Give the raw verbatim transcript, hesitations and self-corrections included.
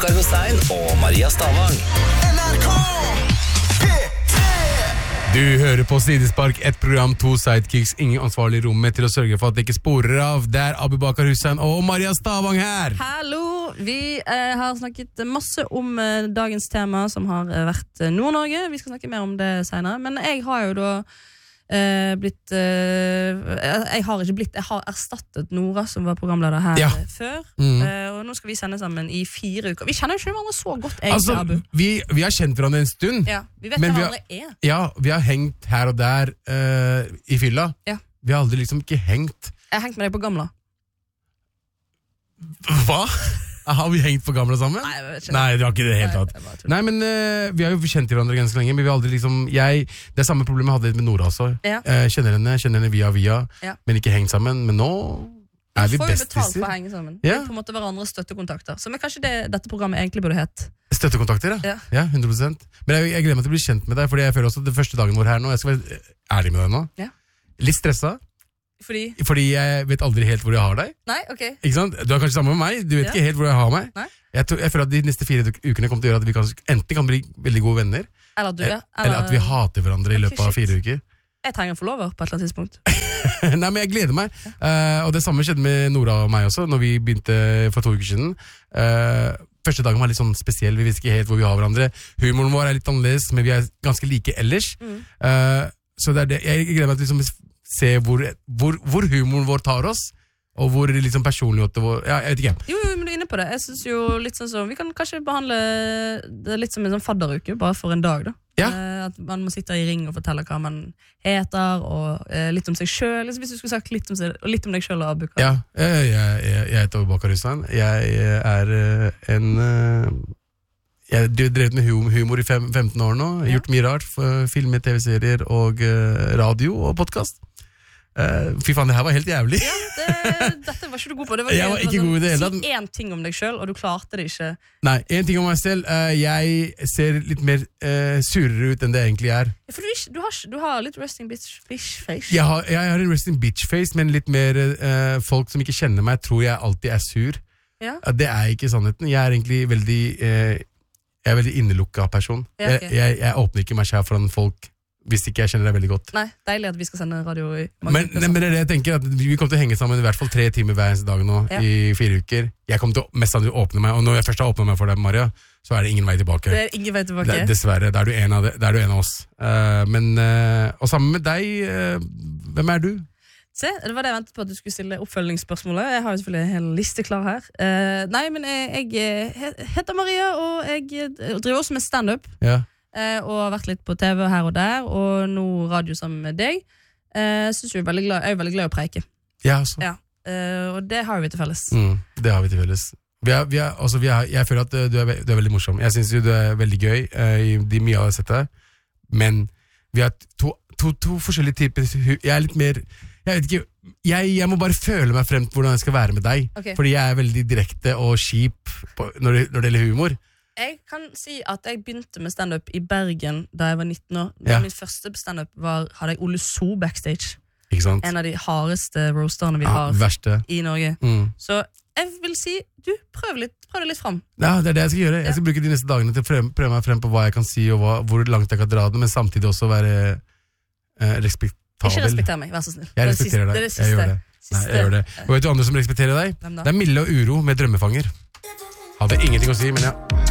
Kari Hussein og Maria Stavang. Du hører på Sidespark, et program, to sidekicks, ingen ansvarlig i rommet til å sørge for at det ikke sporer av. Det er Abubakar Hussein og Maria Stavang her. Hallo, vi eh, har snakket masse om eh, dagens tema som har eh, vært eh, Nord-Norge. Vi skal snakke mer om det senere, men jeg har jo da eh, blitt eh, jeg har ikke blitt, jeg har erstattet Nora som var programleder her Ja. eh, før, Mm. eh, og nå skal vi sende sammen i fire uker. Vi kjenner jo ikke hverandre så godt egentlig, Altså, Abu. vi, vi har kjent hverandre en stund. Ja, vi vet Men hva vi har- hverandre er. Ja, vi har hengt her og der eh, i fylla. Ja. Vi har aldri liksom ikke hengt. Jeg har hengt med deg på Gamla. Hva? Har vi hengt på gamle sammen? Nei, jeg vet ikke. Nei, det var ikke det helt Nei, tatt. jeg bare tuller. Nei, men eh, vi har jo kjent hverandre ganske lenge, men vi har aldri liksom, jeg, det er samme problemet jeg hadde med Nora også. Ja. Eh, kjenner henne, kjenner henne via via, Ja. men ikke hengt sammen. Men nå er vi Vi får jo betalt for å bestiser. henge sammen. Ja. Vi er på en måte hverandres støttekontakter. Som er kanskje det dette programmet egentlig burde hett. Støttekontakter, ja. Ja. Ja, hundre prosent. Men jeg, jeg gleder meg til å bli kjent med deg, fordi jeg føler også at det første dagen vår her nå, jeg skal være ærlig med deg nå, Ja. litt stressa, Fordi fordi jeg vet aldri helt hvor jeg har deg. Nei, ok. Ikke sant? Du er kanskje sammen med meg, du vet Ja. ikke helt hvor jeg har meg. Nei. Jeg, tror, jeg føler at de neste fire ukene kommer til å gjøre at vi kan, enten kan bli veldig gode venner, Eller at du ja. eller at vi hater hverandre i Ok, løpet av shit. fire uker. Jeg trenger en forlover på et eller annet tidspunkt. Nei, men jeg gleder meg. Eh, og det samme skjedde med Nora og meg også, når vi begynte for to uker siden. Eh, første dagen var litt sånn spesiell, vi visste ikke helt hvor vi har hverandre. Humoren vår er litt annerledes, men vi er ganske like ellers. Mm. Eh, så det er det. Jeg gleder meg til liksom, å se hvor, hvor, hvor humoren vår tar oss, og hvor liksom personligheten vår, ja, jeg vet ikke. Jo, jo, men du er inne på det. Jeg synes jo litt sånn som Vi kan kanskje behandle det litt som en sånn fadderuke, bare for en dag, da. Ja. Eh, at man må sitte i ring og fortelle hva man heter, og eh, litt om seg selv. Liksom, hvis du skulle sagt litt om, seg, og litt om deg selv, Abu. Ja, jeg, jeg, jeg, jeg heter Abubakar Hussein. Jeg er eh, en eh, Jeg har drevet med hum- humor i fem, femten år nå. Ja. Gjort mye rart. For filmer, tv-serier og eh, radio og podcast. Eh, fy faen, det her var helt jævlig. Ja, det, dette var ikke du god på. Det var Jeg gøy. var Det ikke god i det hele tatt. Si én ting om deg selv, og du klarte det ikke. Nei, en ting om meg selv. eh, jeg ser litt mer eh, surere ut enn det egentlig er. Ja, For du, er ikke, du, har, ikke- du har litt resting bitch, bitch face. Jeg har, jeg har en resting bitch face, men litt mer eh, folk som ikke kjenner meg, tror jeg alltid er sur. Ja. Ja, det er ikke sannheten. Jeg er egentlig veldig eh, Jeg er veldig innelukka person. Ja, ok. jeg, jeg, jeg åpner ikke meg selv foran folk hvis ikke jeg kjenner deg veldig godt. Nei, deilig at vi skal sende radio i mange Men, uker nei, men det er det jeg tenker, at vi kommer til å henge sammen i hvert fall tre timer hver eneste dag nå, Ja. i fire uker. Jeg kommer til å mest sannsynlig åpne meg, og når jeg først har åpnet meg for deg, Maria, så er det ingen vei tilbake. Det er ingen vei tilbake. Det- Dessverre, da er du en av, det, da er du en av oss. Eh, men, eh, og sammen med deg, eh, hvem er du? Se, det var det jeg ventet på at du skulle stille oppfølgingsspørsmålet. Jeg har jo selvfølgelig en hel liste klar her. Eh, nei, men jeg, jeg he- heter Maria, og jeg eh, driver også med stand-up. Ja. Eh, og har vært litt på T V her og der, og nå radio sammen med deg. Eh, synes jeg, er veldig glad, jeg er veldig glad i å preike. Jeg også. Ja. Eh, og det har jo vi til felles. Mm, det har vi til felles. Vi er, vi er, altså, vi er, jeg føler at uh, du, er, ve- du er veldig morsom. Jeg synes jo du er veldig gøy uh, i de mye av det settet. Men vi har to, to, to forskjellige typer hu- Jeg er litt mer Jeg vet ikke jeg, jeg må bare føle meg frem til hvordan jeg skal være med deg. Ok. Fordi jeg er veldig direkte og kjip på, når, det, når det gjelder humor. Jeg kan si at jeg begynte med stand-up i Bergen da jeg var nitten år. Da Ja. Min første stand-up var, hadde jeg Ole So backstage. Ikke sant? En av de hardeste roasterne vi Ja, har verste. i Norge. Mm. Så jeg vil si, du, prøv, litt, prøv det litt fram. Ja, det er det jeg skal gjøre. Jeg skal bruke de neste dagene til å prøve, prøve meg frem på hva jeg kan si, og hva, hvor langt jeg kan dra det, men samtidig også være eh, respektabel. Ikke respekter meg, vær så snill. Jeg respekterer det deg. er det siste. Jeg gjør det. Nei, siste. jeg gjør det. Og vet du andre som respekterer deg? Hvem da? Det er Mille og Uro med Drømmefanger. Hadde ingenting å si, men ja.